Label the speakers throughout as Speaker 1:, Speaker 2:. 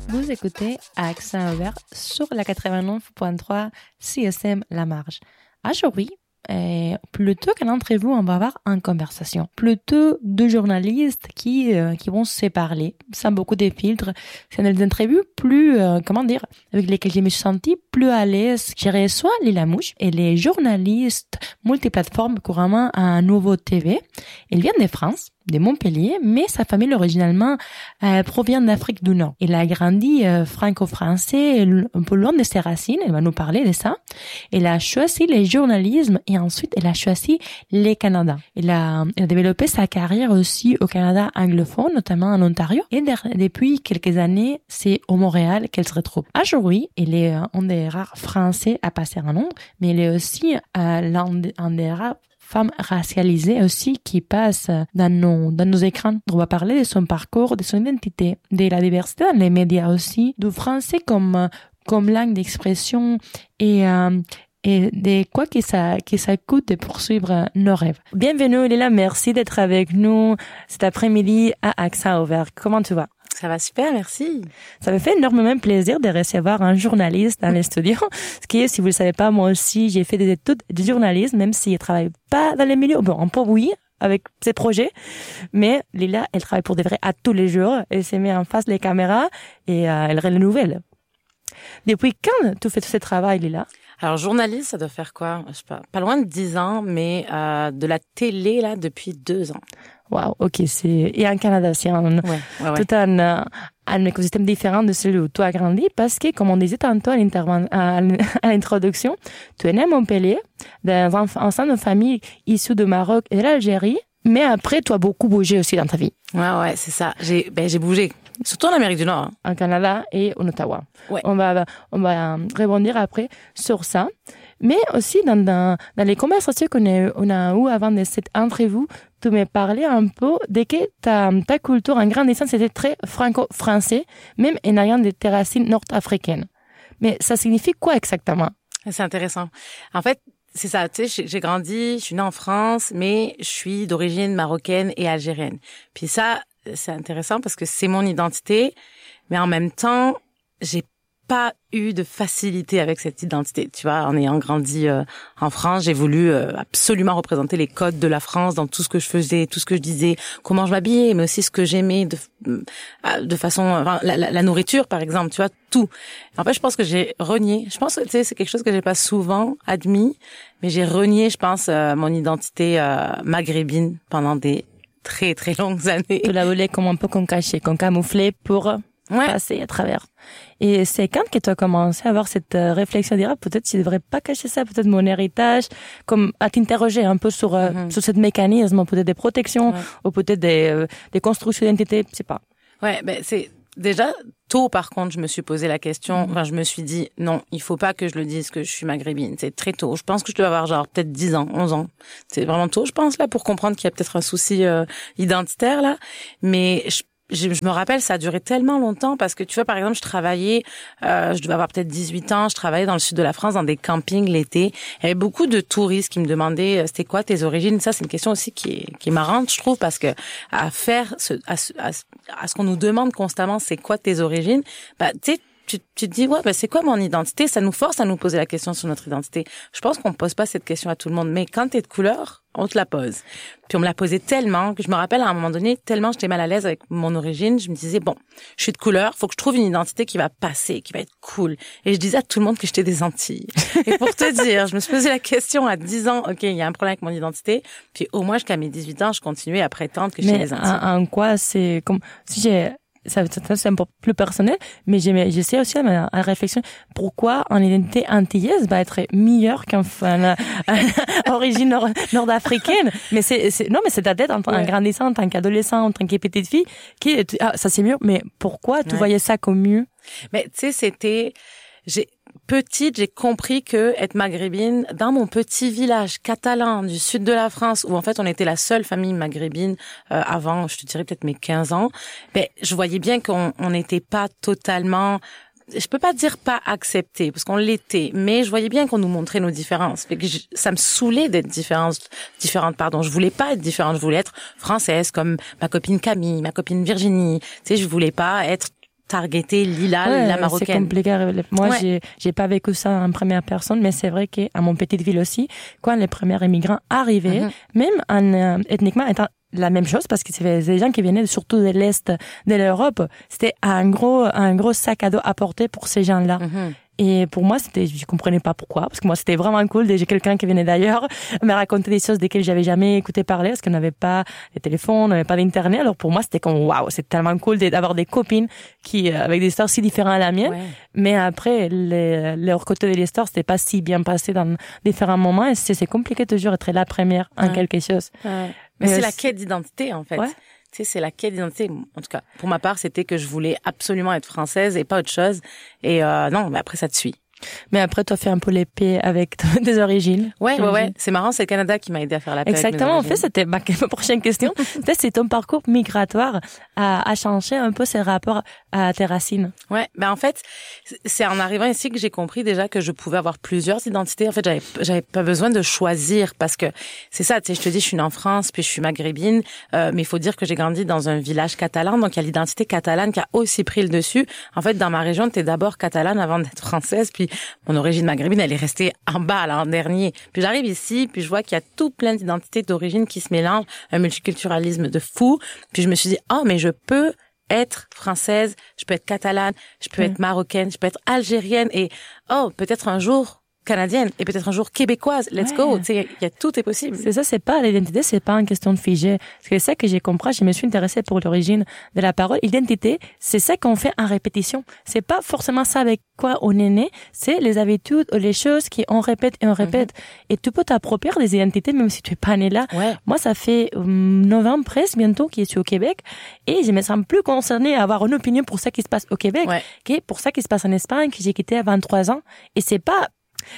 Speaker 1: Vous écoutez à accent ouvert sur la 89.3 CSM La Marge. Aujourd'hui, plutôt qu'un entrevue, on va avoir une conversation. Plutôt deux journalistes qui vont se parler sans beaucoup de filtres. C'est des entrevues plus, avec lesquelles je me suis sentie plus à l'aise. J'ai reçu Lila Mouche et les journalistes multiplateformes couramment à Nouveau TV. Elle vient de France, de Montpellier, mais sa famille originalement provient d'Afrique du Nord. Elle a grandi franco-français, un peu loin de ses racines, elle va nous parler de ça. Elle a choisi le journalisme et ensuite elle a choisi le Canada. Elle a développé sa carrière aussi au Canada anglophone, notamment en Ontario. Et depuis quelques années, c'est au Montréal qu'elle se retrouve. Aujourd'hui, elle est un des rares Français à passer à Londres, mais elle est aussi un des rares femmes racialisées aussi qui passent dans nos écrans. On va parler de son parcours, de son identité, de la diversité dans les médias aussi, du français comme langue d'expression et de quoi que ça coûte de poursuivre nos rêves. Bienvenue Lila, merci d'être avec nous cet après-midi à Accent Ouvert. Comment tu vas?
Speaker 2: Ça va super, merci.
Speaker 1: Ça me fait énormément plaisir de recevoir un journaliste dans les studios. Ce qui est, si vous le savez pas, moi aussi, j'ai fait des études de journalisme, même si je travaille pas dans les milieux. Bon, un peu oui, avec ses projets. Mais Lila, elle travaille pour de vrai à tous les jours. Elle se met en face des caméras et elle rend les nouvelles. Depuis quand tu fais tout ce travail, Lila?
Speaker 2: Alors, journaliste, ça doit faire quoi? Je sais pas loin de 10 ans, mais de la télé, là, depuis 2 ans.
Speaker 1: Wow, ok, et en Canada, c'est tout un écosystème différent de celui où tu as grandi parce que, comme on disait tantôt à l'introduction, tu es né à Montpellier, dans un sein de famille issue de Maroc et de l'Algérie, mais après, tu as beaucoup bougé aussi dans ta vie.
Speaker 2: Ouais, c'est ça. J'ai bougé. Surtout en Amérique du Nord. Hein.
Speaker 1: En Canada et en Ottawa.
Speaker 2: Ouais.
Speaker 1: On va rebondir après sur ça. Mais aussi, dans les conversations qu'on a eues avant de cette entrevue, tu m'as parlé un peu de que ta culture, en grandissant, c'était très franco-français, même en ayant des racines nord-africaines. Mais ça signifie quoi exactement?
Speaker 2: C'est intéressant. En fait, c'est ça, tu sais, j'ai grandi, je suis née en France, mais je suis d'origine marocaine et algérienne. Puis ça, c'est intéressant parce que c'est mon identité, mais en même temps, j'ai pas eu de facilité avec cette identité. Tu vois, en ayant grandi en France, j'ai voulu absolument représenter les codes de la France dans tout ce que je faisais, tout ce que je disais, comment je m'habillais, mais aussi ce que j'aimais de façon, enfin, la nourriture par exemple, tu vois, tout. En fait, je pense que j'ai renié. Je pense que tu sais, c'est quelque chose que j'ai pas souvent admis, mais j'ai renié, je pense, mon identité maghrébine pendant des très très longues années.
Speaker 1: Tu la voulais comme un peu qu'on cachait, qu'on camouflait pour passer à travers. Et c'est quand que tu as commencé à avoir cette réflexion de dire peut-être je devrais pas cacher ça, peut-être mon héritage, comme à t'interroger un peu sur ce mécanisme, peut-être des protections ou peut-être des constructions d'identité, je sais pas.
Speaker 2: Ouais, ben c'est déjà tôt par contre, je me suis posé la question, enfin je me suis dit non, il faut pas que je le dise que je suis maghrébine, c'est très tôt. Je pense que je dois avoir genre peut-être 10 ans, 11 ans. C'est vraiment tôt, je pense là pour comprendre qu'il y a peut-être un souci identitaire là, mais je me rappelle, ça a duré tellement longtemps parce que tu vois, par exemple, je travaillais, je devais avoir peut-être 18 ans, je travaillais dans le sud de la France, dans des campings l'été. Il y avait beaucoup de touristes qui me demandaient c'était quoi tes origines. Ça, c'est une question aussi qui est marrante, je trouve, parce que à ce qu'on nous demande constamment, c'est quoi tes origines, bah tu sais, tu te dis c'est quoi mon identité? Ça nous force à nous poser la question sur notre identité. Je pense qu'on pose pas cette question à tout le monde, mais quand t'es de couleur, on te la pose. Puis on me l'a posé tellement que je me rappelle à un moment donné, tellement j'étais mal à l'aise avec mon origine, je me disais je suis de couleur, faut que je trouve une identité qui va passer, qui va être cool. Et je disais à tout le monde que j'étais des Antilles. Et pour te dire, je me suis posé la question à 10 ans, OK, il y a un problème avec mon identité, puis au moins jusqu'à mes 18 ans, je continuais à prétendre que j'étais des Antilles.
Speaker 1: Mais en quoi c'est comme si j'ai ça c'est un peu plus personnel, mais j'essaie aussi à réflexion pourquoi en identité antillaise va être meilleure qu'un origine nord-africaine. Mais non, mais c'est ta tête en grandissant, en tant qu'adolescent, en tant que petite fille, ça c'est mieux. Mais pourquoi tu voyais ça comme mieux?
Speaker 2: Mais tu sais, petite, j'ai compris que être maghrébine dans mon petit village catalan du sud de la France, où en fait on était la seule famille maghrébine avant, je te dirais peut-être mes 15 ans, je voyais bien qu'on n'était pas totalement, je peux pas dire pas accepté parce qu'on l'était, mais je voyais bien qu'on nous montrait nos différences. Fait que ça me saoulait d'être différente, pardon. Je voulais pas être différente, je voulais être française comme ma copine Camille, ma copine Virginie. Tu sais, je voulais pas être targeter Lila, la marocaine.
Speaker 1: C'est compliqué. Moi, j'ai pas vécu ça en première personne, mais c'est vrai qu'à mon petite ville aussi, quand les premiers immigrants arrivaient, même ethniquement étant la même chose, parce que c'est des gens qui venaient surtout de l'Est de l'Europe, c'était un gros sac à dos à porter pour ces gens-là. Et pour moi, je comprenais pas pourquoi, parce que moi, c'était vraiment cool. Déjà, quelqu'un qui venait d'ailleurs me racontait des choses desquelles j'avais jamais écouté parler, parce qu'on n'avait pas de téléphone, on n'avait pas d'internet. Alors pour moi, c'était comme, waouh, c'est tellement cool d'avoir des copines avec des histoires si différentes à la mienne. Ouais. Mais après, leur côté de l'histoire, c'était pas si bien passé dans différents moments. Et c'est compliqué toujours d'être la première en quelque chose.
Speaker 2: Ouais. Mais c'est la quête d'identité, en fait. Ouais. Tu sais, c'est la quête d'identité. En tout cas, pour ma part, c'était que je voulais absolument être française et pas autre chose. Et non, mais après, ça te suit.
Speaker 1: Mais après, tu as fait un peu l'épée avec tes origines.
Speaker 2: Ouais. C'est marrant, c'est le Canada qui m'a aidé à faire la paix.
Speaker 1: Exactement. En fait, c'était ma prochaine question. C'est ton parcours migratoire à changer un peu ses rapports à tes racines.
Speaker 2: Ouais. Ben, en fait, c'est en arrivant ici que j'ai compris déjà que je pouvais avoir plusieurs identités. En fait, j'avais pas besoin de choisir parce que c'est ça, tu sais, je te dis, je suis née en France, puis je suis maghrébine, mais il faut dire que j'ai grandi dans un village catalan, donc il y a l'identité catalane qui a aussi pris le dessus. En fait, dans ma région, t'es d'abord catalane avant d'être française, puis mon origine maghrébine, elle est restée en bas, là, en dernier. Puis j'arrive ici, puis je vois qu'il y a tout plein d'identités d'origine qui se mélangent, un multiculturalisme de fou. Puis je me suis dit, mais je peux être française, je peux être catalane, je peux être marocaine, je peux être algérienne et, peut-être un jour canadienne et peut-être un jour québécoise. Let's go. Tu sais, tout est possible.
Speaker 1: C'est ça, c'est pas l'identité, c'est pas une question de figé. Parce que c'est ça que j'ai compris, je me suis intéressée pour l'origine de la parole. Identité, c'est ça qu'on fait en répétition. C'est pas forcément ça avec quoi on est né, c'est les habitudes ou les choses qu'on répète et on répète. Et tu peux t'approprier des identités même si tu es pas né là.
Speaker 2: Ouais.
Speaker 1: Moi, ça fait 9 ans presque bientôt que je suis au Québec et je me sens plus concernée à avoir une opinion pour ça qui se passe au Québec que pour ça qui se passe en Espagne que j'ai quitté à 23 ans. Et c'est pas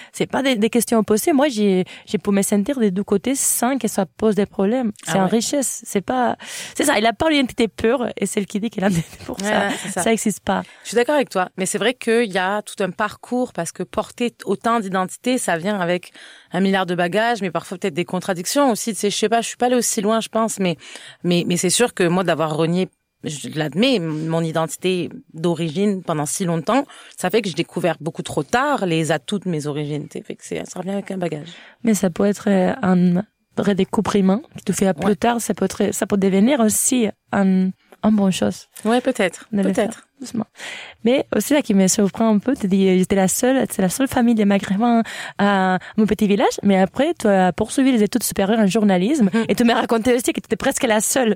Speaker 1: des questions opposées. Moi, j'ai pu me sentir des deux côtés sans que ça pose des problèmes. C'est une richesse. C'est ça. Il a pas l'identité pure et celle qui dit qu'il a pour ça. Ça existe pas.
Speaker 2: Je suis d'accord avec toi. Mais c'est vrai qu'il y a tout un parcours parce que porter autant d'identités, ça vient avec 1 milliard de bagages, mais parfois peut-être des contradictions aussi. Tu sais, je sais pas, je suis pas allée aussi loin, je pense, mais c'est sûr que moi, d'avoir renié, je l'admets, mon identité d'origine pendant si longtemps, ça fait que j'ai découvert beaucoup trop tard les atouts de mes origines. Fait que ça revient avec un bagage.
Speaker 1: Mais ça peut être un redécouvrement qui te fait à plus tard. Ça peut devenir aussi une bonne chose.
Speaker 2: Ouais, peut-être.
Speaker 1: Doucement. Mais aussi, là, qui me surprend un peu, tu dis, c'est la seule famille des Maghrébins à mon petit village, mais après, tu as poursuivi les études supérieures en journalisme, et tu m'as raconté aussi que tu étais presque la seule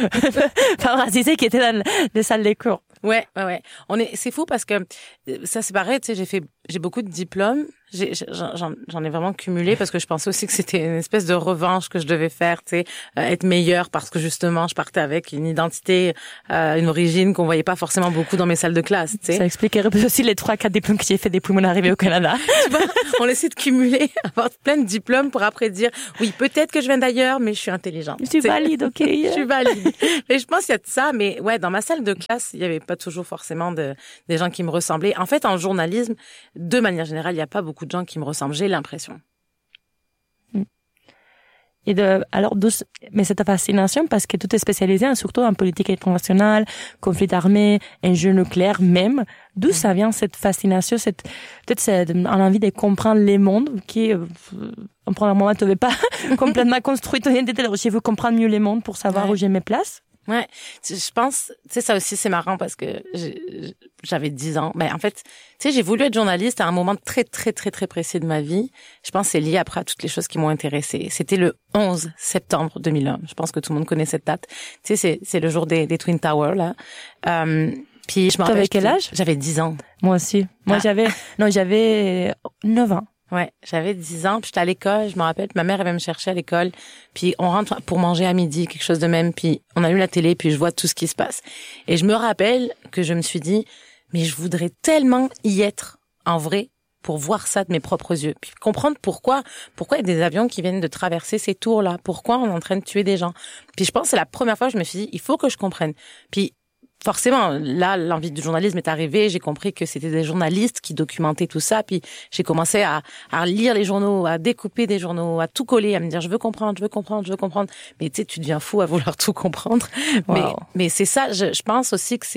Speaker 1: femme racisée qui était dans les salles des cours.
Speaker 2: Ouais. C'est fou parce que ça, c'est pareil, tu sais, j'ai beaucoup de diplômes. J'en ai vraiment cumulé parce que je pensais aussi que c'était une espèce de revanche que je devais faire, tu sais, être meilleure parce que justement, je partais avec une identité, une origine qu'on voyait pas forcément beaucoup dans mes salles de classe, tu sais.
Speaker 1: Ça expliquerait aussi les 3-4 diplômes que j'ai fait depuis mon arrivée au Canada.
Speaker 2: Tu vois, on essaie de cumuler, avoir plein de diplômes pour après dire, oui, peut-être que je viens d'ailleurs, mais je suis intelligente.
Speaker 1: Je suis valide, ok.
Speaker 2: Je suis valide. Mais je pense qu'il y a de ça, mais ouais, dans ma salle de classe, il y avait pas toujours forcément des gens qui me ressemblaient. En fait, en journalisme, de manière générale, il y a pas beaucoup de gens qui me ressemblent, j'ai l'impression.
Speaker 1: Mais c'est ta fascination parce que tout est spécialisé, surtout en politique internationale, conflit armé, enjeux nucléaires même. D'où ça vient cette fascination, peut-être c'est envie de comprendre les mondes qui, en premier moment, tu n'avais pas complètement construit ton identité. Alors, j'ai voulu comprendre mieux les mondes pour savoir où j'ai mes places.
Speaker 2: Ouais, je pense, tu sais, ça aussi c'est marrant parce que j'avais 10 ans. Ben en fait, tu sais, j'ai voulu être journaliste à un moment très très très très précis de ma vie. Je pense que c'est lié après à toutes les choses qui m'ont intéressée. C'était le 11 septembre 2001. Je pense que tout le monde connaît cette date. Tu sais, c'est le jour des Twin Towers là. Puis je me rappelle.
Speaker 1: T'avais quel âge?
Speaker 2: J'avais 10 ans.
Speaker 1: Moi aussi. Moi j'avais 9 ans.
Speaker 2: Ouais, j'avais 10 ans, puis j'étais à l'école, je me rappelle, ma mère elle me chercher à l'école, puis on rentre pour manger à midi, quelque chose de même, puis on allume la télé, puis je vois tout ce qui se passe. Et je me rappelle que je me suis dit, mais je voudrais tellement y être en vrai pour voir ça de mes propres yeux, puis comprendre pourquoi il y a des avions qui viennent de traverser ces tours-là, pourquoi on est en train de tuer des gens. Puis je pense que c'est la première fois que je me suis dit, il faut que je comprenne. Puis forcément, là, l'envie du journalisme est arrivée. J'ai compris que c'était des journalistes qui documentaient tout ça. Puis j'ai commencé à lire les journaux, à découper des journaux, à tout coller, à me dire je veux comprendre. Mais tu sais, tu deviens fou à vouloir tout comprendre. Wow. Mais c'est ça. Je pense aussi que c'est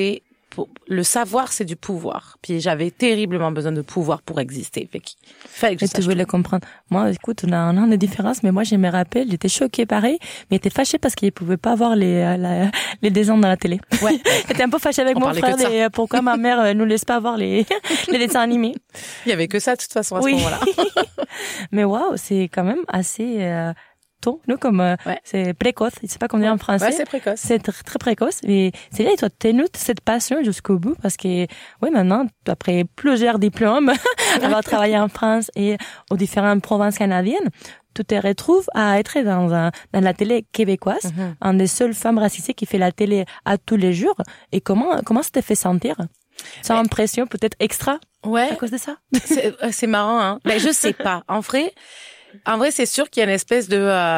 Speaker 2: le savoir, c'est du pouvoir. Puis j'avais terriblement besoin de pouvoir pour exister. Fait qu'il fallait que je sache.
Speaker 1: Tu voulais comprendre. Moi, écoute, on a des différences, mais moi, je me rappelle, j'étais choquée pareil, mais j'étais fâchée parce qu'il pouvait pas voir les dessins dans la télé.
Speaker 2: Ouais.
Speaker 1: J'étais un peu fâchée avec mon frère pourquoi ma mère nous laisse pas voir les dessins animés.
Speaker 2: Il y avait que ça, de toute façon, à ce moment-là.
Speaker 1: Mais waouh, c'est quand même assez, tôt, nous, comme, c'est précoce. Je sais pas comment dire en français.
Speaker 2: Ouais, c'est précoce.
Speaker 1: C'est très précoce. Mais c'est là, toi, t'as eu cette passion jusqu'au bout parce que, oui, maintenant, après plusieurs diplômes, avoir travaillé en France et aux différentes provinces canadiennes, tu te retrouves à être dans la télé québécoise, une des seules femmes racisées qui fait la télé à tous les jours. Et comment ça te fait sentir? Sans impression, peut-être extra?
Speaker 2: Ouais.
Speaker 1: À cause de ça?
Speaker 2: C'est marrant, hein. Mais je sais pas. En vrai, c'est sûr qu'il y a une espèce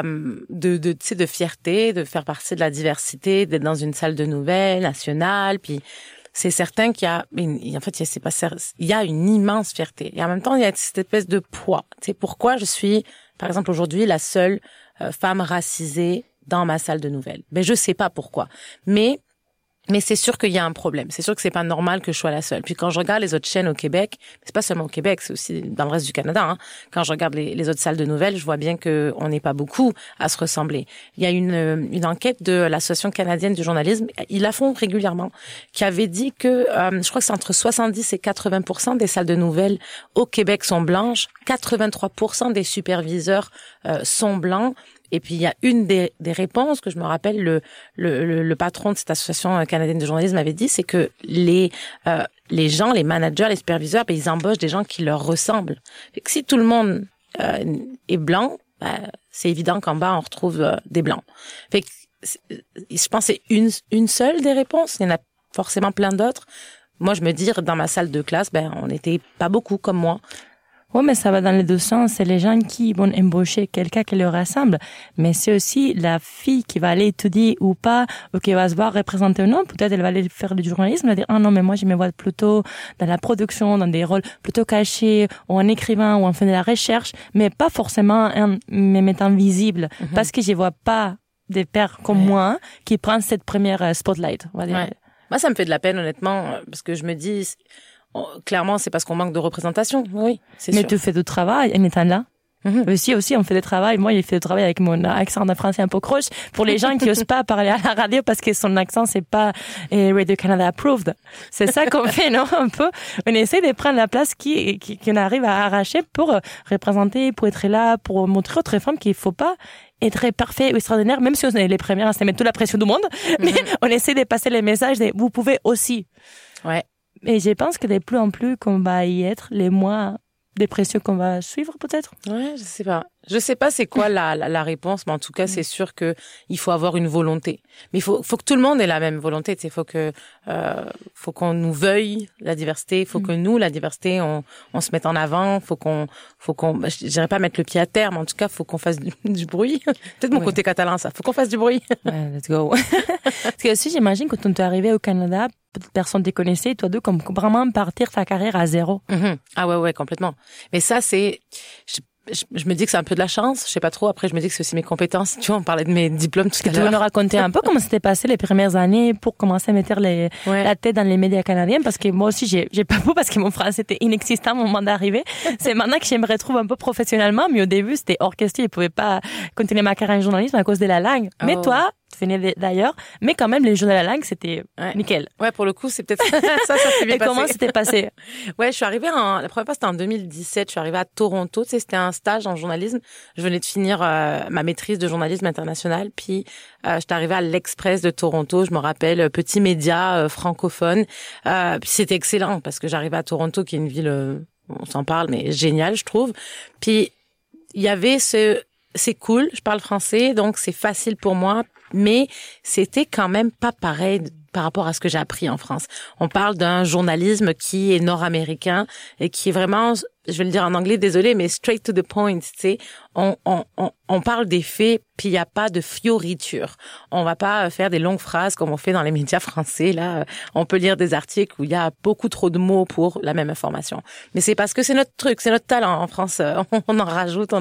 Speaker 2: de fierté, de faire partie de la diversité, d'être dans une salle de nouvelles nationale, puis c'est certain qu'il y a, en fait, il y a une immense fierté. Et en même temps, il y a cette espèce de poids. C'est pourquoi je suis, par exemple, aujourd'hui, la seule femme racisée dans ma salle de nouvelles. Ben, je sais pas pourquoi. Mais c'est sûr qu'il y a un problème. C'est sûr que c'est pas normal que je sois la seule. Puis quand je regarde les autres chaînes au Québec, c'est pas seulement au Québec, c'est aussi dans le reste du Canada, hein. Quand je regarde les autres salles de nouvelles, je vois bien que on n'est pas beaucoup à se ressembler. Il y a une enquête de l'Association canadienne du journalisme, ils la font régulièrement, qui avait dit que, je crois que c'est entre 70 et 80% des salles de nouvelles au Québec sont blanches, 83% des superviseurs sont blancs. Et puis il y a une des réponses que je me rappelle, le patron de cette association canadienne de journalisme avait dit, c'est que les gens, les managers, les superviseurs, ben, ils embauchent des gens qui leur ressemblent. Fait que si tout le monde est blanc, ben, c'est évident qu'en bas on retrouve des blancs. Fait que je pense que c'est une seule des réponses. Il y en a forcément plein d'autres. Moi, je me dis, dans ma salle de classe, ben on n'était pas beaucoup comme moi.
Speaker 1: Oui, mais ça va dans les deux sens. C'est les gens qui vont embaucher quelqu'un qui leur ressemble. Mais c'est aussi la fille qui va aller étudier ou pas, ou qui va se voir représenter ou non. Peut-être elle va aller faire du journalisme. Elle va dire, ah non, mais moi, je me vois plutôt dans la production, dans des rôles plutôt cachés, ou en écrivain, ou en faisant de la recherche, mais pas forcément en me mettant visible. Parce que je vois pas des pères comme moi qui prennent cette première spotlight, on va dire.
Speaker 2: Ouais. Moi, ça me fait de la peine, honnêtement, parce que je me dis, clairement, c'est parce qu'on manque de représentation. Oui, c'est sûr.
Speaker 1: Mais tu fais du travail en étant là. Aussi, on fait du travail. Moi, il fait du travail avec mon accent de français un peu croche. Pour les gens qui osent pas parler à la radio parce que son accent, c'est pas Radio-Canada approved. C'est ça qu'on fait, non? Un peu. On essaie de prendre la place qu'on arrive à arracher pour représenter, pour être là, pour montrer aux femmes qu'il faut pas être parfait ou extraordinaire, même si on est les premières à se mettre toute la pression du monde. Mais on essaie de passer les messages de vous pouvez aussi.
Speaker 2: Ouais.
Speaker 1: Et je pense que de plus en plus qu'on va y être, les moins des pressions qu'on va suivre peut-être.
Speaker 2: Ouais, je sais pas. Je sais pas c'est quoi la réponse, mais en tout cas, c'est sûr que il faut avoir une volonté. Mais il faut que tout le monde ait la même volonté, tu sais, faut qu'on nous veuille la diversité, faut que nous, la diversité, on se mette en avant, faut qu'on je dirais pas mettre le pied à terre, mais en tout cas, faut qu'on fasse du bruit. Peut-être mon côté catalan, ça. Faut qu'on fasse du bruit.
Speaker 1: Ouais, let's go. Parce que aussi, j'imagine, quand on est arrivé au Canada, peut-être personne te connaissait, toi deux, comme vraiment partir ta carrière à zéro.
Speaker 2: Ah ouais, complètement. Mais ça, c'est, je me dis que c'est un peu de la chance, je sais pas trop. Après, je me dis que c'est aussi mes compétences. Tu vois, on parlait de mes diplômes tout à l'heure.
Speaker 1: Tu veux nous raconter un peu comment s'était passé les premières années pour commencer à mettre la tête dans les médias canadiens? Parce que moi aussi, j'ai pas beau parce que mon français était inexistant au moment d'arriver. C'est maintenant que je me retrouve un peu professionnellement, mais au début, c'était hors question. Je pouvais pas continuer ma carrière en journalisme à cause de la langue. Oh. Mais toi, tu venais d'ailleurs, mais quand même, les jeux de la langue, c'était nickel.
Speaker 2: Ouais, pour le coup, c'est peut-être ça s'est bien
Speaker 1: passé. Et comment c'était passé?
Speaker 2: Ouais, je suis arrivée la première fois, c'était en 2017. Je suis arrivée à Toronto. Tu sais, c'était un stage en journalisme. Je venais de finir ma maîtrise de journalisme international. Puis, j'étais arrivée à l'Express de Toronto. Je me rappelle, petit média francophone. Puis c'était excellent parce que j'arrivais à Toronto, qui est une ville, on s'en parle, mais géniale, je trouve. Puis, il y avait c'est cool, je parle français, donc c'est facile pour moi, mais c'était quand même pas pareil par rapport à ce que j'ai appris en France. On parle d'un journalisme qui est nord-américain et qui est vraiment, je vais le dire en anglais, désolé, mais straight to the point, tu sais. On parle des faits, puis il n'y a pas de fioriture. On va pas faire des longues phrases comme on fait dans les médias français. Là, on peut lire des articles où il y a beaucoup trop de mots pour la même information. Mais c'est parce que c'est notre truc, c'est notre talent en France. On en rajoute.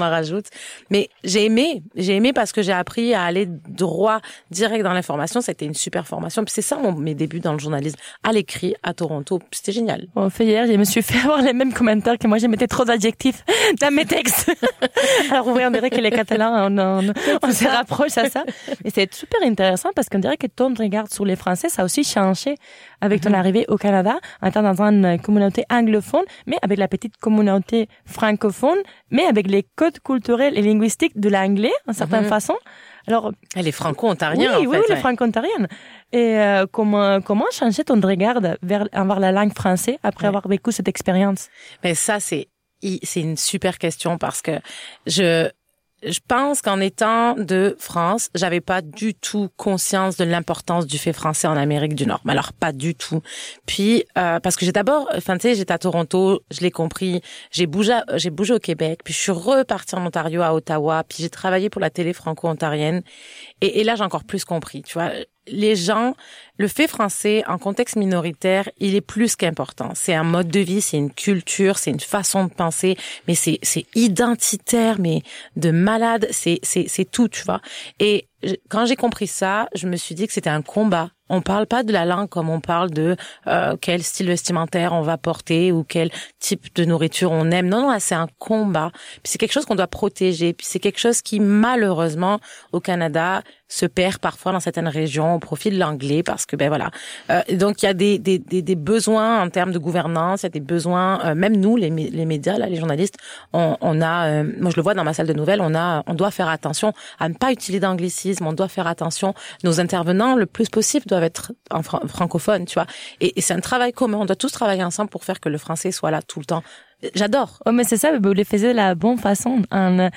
Speaker 2: Mais j'ai aimé parce que j'ai appris à aller droit, direct dans l'information. C'était une super formation. Puis c'est ça mes débuts dans le journalisme, à l'écrit, à Toronto. Puis c'était génial.
Speaker 1: Bon, hier, je me suis fait avoir les mêmes commentaires que moi. Je mettais trop d'adjectifs dans mes textes. Alors oui, on dirait que les Catalans, on se rapproche à ça. Et c'est super intéressant parce qu'on dirait que ton regard sur les Français, ça a aussi changé avec ton arrivée au Canada, en étant dans une communauté anglophone, mais avec la petite communauté francophone, mais avec les codes culturels et linguistiques de l'anglais, en certaine façon. Alors,
Speaker 2: les franco-ontariens,
Speaker 1: oui, les franco-ontariennes. Et comment changer ton regard envers la langue française après avoir vécu cette expérience?
Speaker 2: Mais ça, c'est une super question parce que je pense qu'en étant de France, j'avais pas du tout conscience de l'importance du fait français en Amérique du Nord. Mais alors, pas du tout. Puis, parce que j'étais à Toronto, je l'ai compris, j'ai bougé au Québec, puis je suis repartie en Ontario, à Ottawa, puis j'ai travaillé pour la télé franco-ontarienne. Et là, j'ai encore plus compris, tu vois. Les gens, le fait français en contexte minoritaire, il est plus qu'important. C'est un mode de vie, c'est une culture, c'est une façon de penser, mais c'est identitaire, mais de malade, c'est tout, tu vois. Et quand j'ai compris ça, je me suis dit que c'était un combat. On parle pas de la langue comme on parle de quel style vestimentaire on va porter ou quel type de nourriture on aime. Non, c'est un combat. Puis c'est quelque chose qu'on doit protéger. Puis c'est quelque chose qui, malheureusement, au Canada, se perd parfois dans certaines régions au profit de l'anglais parce que, voilà. Donc, il y a des besoins en termes de gouvernance, il y a des besoins, même nous, les médias, là, les journalistes, on a, moi je le vois dans ma salle de nouvelles, on doit faire attention à ne pas utiliser d'anglicisme, on doit faire attention, nos intervenants, le plus possible, doivent être en francophone, tu vois. Et c'est un travail commun, on doit tous travailler ensemble pour faire que le français soit là tout le temps. J'adore.
Speaker 1: Oh, mais c'est ça, vous les faisiez de la bonne façon. Un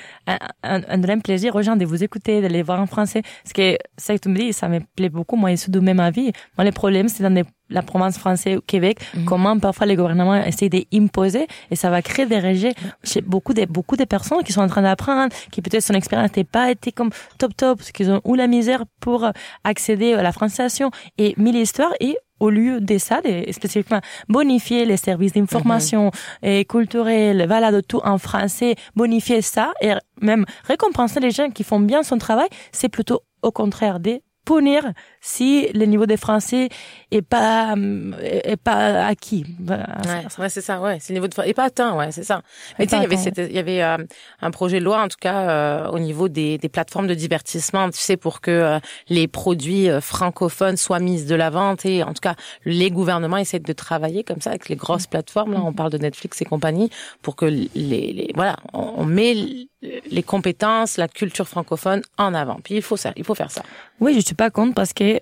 Speaker 1: vrai plaisir aux gens de vous écouter, de les voir en français. Parce que ça que tu me dis, ça me plaît beaucoup. Moi, je suis de même avis. Moi, le problème, c'est dans la province française au Québec, comment parfois les gouvernements essaient d'imposer et ça va créer des rejets chez beaucoup de personnes qui sont en train d'apprendre, qui peut-être son expérience n'a pas été comme top, parce qu'ils ont eu la misère pour accéder à la francisation et mille histoires et au lieu de ça, spécifiquement bonifier les services d'information et culturels, voilà, de tout en français, bonifier ça et même récompenser les gens qui font bien son travail, c'est plutôt au contraire de punir si le niveau des français est pas acquis.
Speaker 2: Ouais, c'est ça, ouais, c'est le niveau de est pas atteint, ouais, c'est ça. Mais tu sais, il y avait un projet de loi en tout cas au niveau des plateformes de divertissement, tu sais, pour que les produits francophones soient mis de l'avant et en tout cas les gouvernements essaient de travailler comme ça avec les grosses plateformes là, on parle de Netflix et compagnie pour que voilà, on met les compétences, la culture francophone en avant. Puis il faut faire ça.
Speaker 1: Oui, je suis pas contre parce que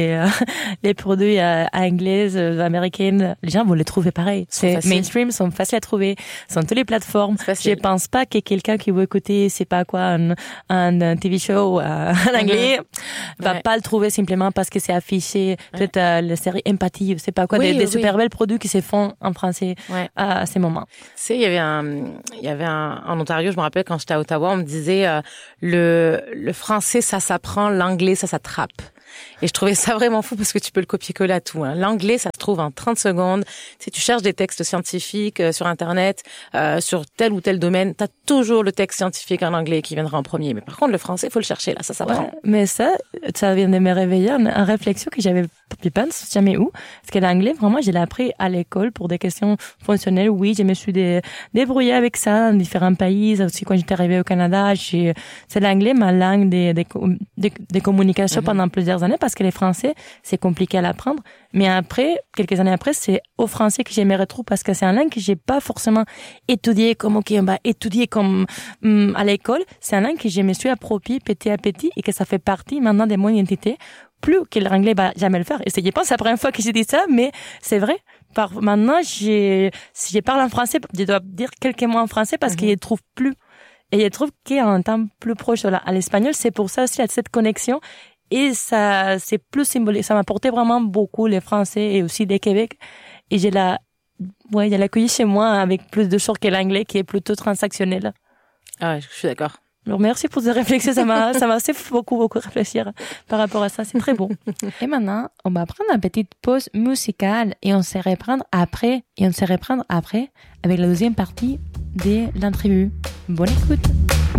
Speaker 1: les produits anglais, américains, les gens vont les trouver pareil. C'est mainstream, sont faciles à trouver, sont toutes les plateformes. Je pense pas que quelqu'un qui veut écouter, c'est pas quoi, un TV show en anglais, va pas le trouver simplement parce que c'est affiché. Peut-être la série Empathie, c'est pas quoi, des super belles produits qui se font en français à ces moments.
Speaker 2: Tu sais, il y avait en Ontario, je me rappelle quand j'étais à Ottawa, on me disait le français ça s'apprend, l'anglais ça s'attrape. Et je trouvais ça vraiment fou parce que tu peux le copier-coller à tout. Hein. L'anglais, ça se trouve en 30 secondes. Tu cherches des textes scientifiques sur Internet, sur tel ou tel domaine, t'as toujours le texte scientifique en anglais qui viendra en premier. Mais par contre, le français, il faut le chercher. Là, ça s'apprend. Ouais,
Speaker 1: mais ça vient de me réveiller une réflexion que j'avais pas jamais où. Parce que l'anglais, vraiment, je l'ai appris à l'école pour des questions fonctionnelles. Oui, je me suis débrouillée avec ça dans différents pays. Aussi, quand j'étais arrivée au Canada, c'est l'anglais, ma langue des communications pendant plusieurs années parce que les français, c'est compliqué à l'apprendre. Mais après, quelques années après, c'est au français que j'aimerais trop parce que c'est une langue que j'ai pas forcément étudiée comme, on va étudier comme, à l'école. C'est une langue que je me suis appropriée petit à petit et que ça fait partie maintenant de mon identité. Plus que l'anglais va jamais le faire. Et je pense, c'est la première fois que j'ai dit ça, mais c'est vrai. Maintenant, si je parle en français, je dois dire quelques mots en français parce que je trouve plus. Et je trouve qu'un temps plus proche à l'espagnol, c'est pour ça aussi, il y a cette connexion. Et ça, c'est plus symbolique. Ça m'a apporté vraiment beaucoup les Français et aussi des Québec. Et j'ai ouais, il y a l'accueil chez moi avec plus de choses que l'anglais qui est plutôt transactionnel.
Speaker 2: Ah ouais, je suis d'accord.
Speaker 1: Alors, merci pour ces réflexions. Ça m'a fait beaucoup réfléchir par rapport à ça. C'est très bon. Et maintenant, on va prendre une petite pause musicale et on se reprendre après avec la deuxième partie de l'interview. Bonne écoute.